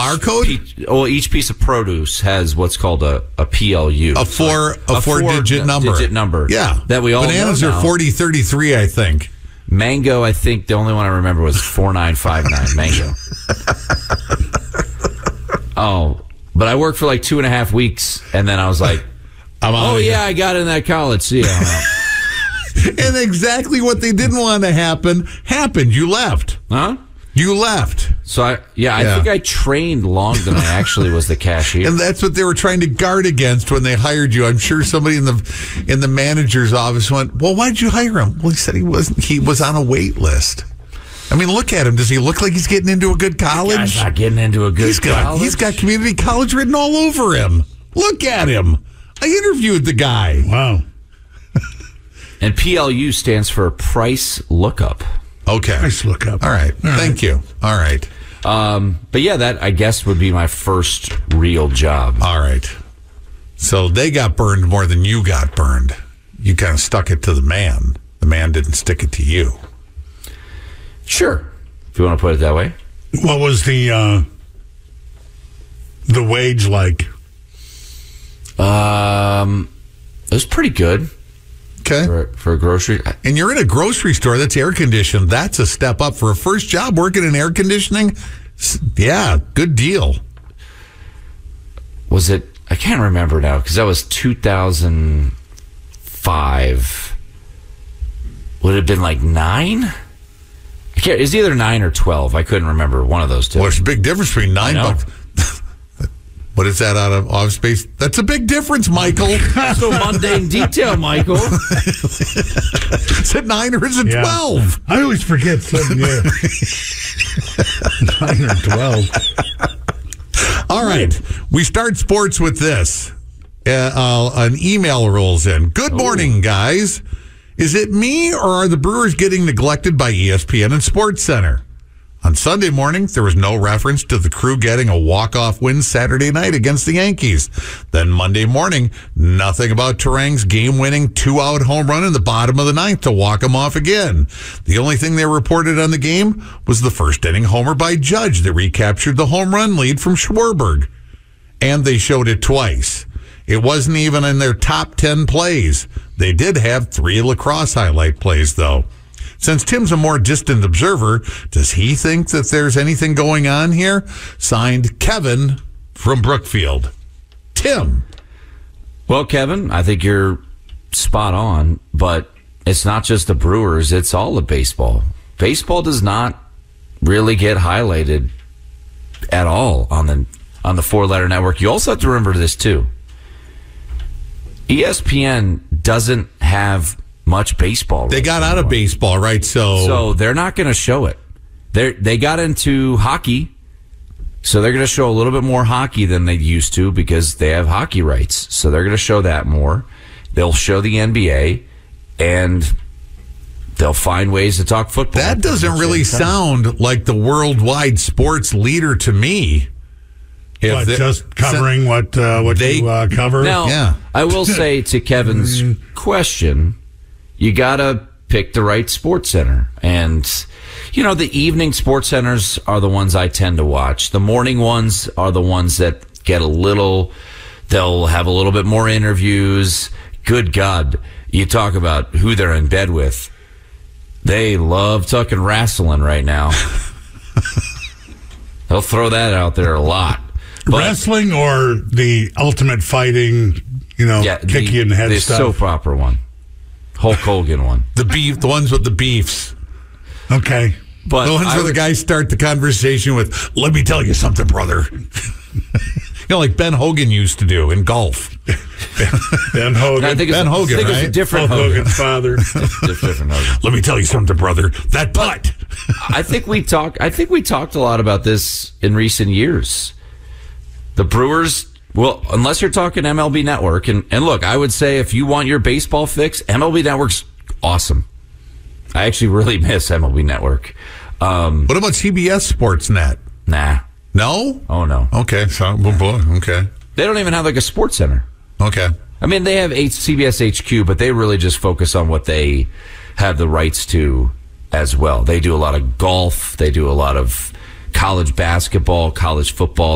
barcode? Each piece of produce has what's called a PLU. A four-digit number. Digit number. Yeah. That we all Bananas know are 4033, I think. Mango, I think the only one I remember was 4959. Mango. But I worked for like 2.5 weeks, and then I was like, I got in that college. See ya. And exactly what they didn't want to happen happened. You left. Huh? You left. So I think I trained longer than I actually was the cashier. And that's what they were trying to guard against when they hired you. I'm sure somebody in the manager's office went, "Well, why did you hire him?" Well, he said he was on a wait list. I mean, look at him. Does he look like he's getting into a good college? He's not getting into a good college. He's got community college written all over him. Look at him. I interviewed the guy. Wow. And PLU stands for price lookup. Okay. Price lookup. All right. Thank you. All right. But yeah, that I guess would be my first real job. All right. So they got burned more than you got burned. You kind of stuck it to the man. The man didn't stick it to you. Sure. If you want to put it that way. What was the wage like? It was pretty good. Okay. For a grocery. And you're in a grocery store that's air conditioned. That's a step up for a first job working in air conditioning. Yeah, good deal. Was it? I can't remember now because that was 2005. Would it have been like 9? I can't. It's either 9 or 12. I couldn't remember one of those two. Well, there's a big difference between $9. What is that out of office space? That's a big difference, Michael. So mundane detail, Michael. Is it 9 or is it 12? I always forget something. 9 or 12. All right. We start sports with this. An email rolls in. Good morning, guys. Is it me or are the Brewers getting neglected by ESPN and SportsCenter? On Sunday morning, there was no reference to the Crew getting a walk-off win Saturday night against the Yankees. Then Monday morning, nothing about Turang's game-winning 2-out home run in the bottom of the ninth to walk him off again. The only thing they reported on the game was the first-inning homer by Judge that recaptured the home run lead from Schwarber. And they showed it twice. It wasn't even in their top 10 plays. They did have 3 lacrosse highlight plays, though. Since Tim's a more distant observer, does he think that there's anything going on here? Signed, Kevin from Brookfield. Tim. Well, Kevin, I think you're spot on, but it's not just the Brewers, it's all of baseball. Baseball does not really get highlighted at all on the 4-letter network. You also have to remember this, too. ESPN doesn't have much baseball. They got out of baseball, right? So they're not going to show it. They got into hockey, so they're going to show a little bit more hockey than they used to because they have hockey rights. So they're going to show that more. They'll show the NBA, and they'll find ways to talk football. That doesn't really sound like the worldwide sports leader to me. Just covering what they cover? Now, I will say to Kevin's question, you got to pick the right sports center. And, the evening sports centers are the ones I tend to watch. The morning ones are the ones that get they'll have a little bit more interviews. Good God, you talk about who they're in bed with. They love talking wrestling right now. They'll throw that out there a lot. But wrestling or the ultimate fighting, kick you in the head the stuff? The soap opera one. Hulk Hogan one. The ones with the beefs. Okay. But the ones where the guys start the conversation with, let me tell you something, brother. Like Ben Hogan used to do in golf. Ben Hogan. I think Ben Hogan, right? It's a different Hulk Hogan. Hogan's father. Different Hogan. Let me tell you something, brother. That putt. I think we talked a lot about this in recent years. The Brewers, well, unless you're talking MLB Network, and look, I would say if you want your baseball fix, MLB Network's awesome. I actually really miss MLB Network. What about CBS Sportsnet? Nah. No? Oh, no. Okay. So, okay. They don't even have like a sports center. Okay. I mean, they have CBS HQ, but they really just focus on what they have the rights to as well. They do a lot of golf. They do a lot of college basketball, college football.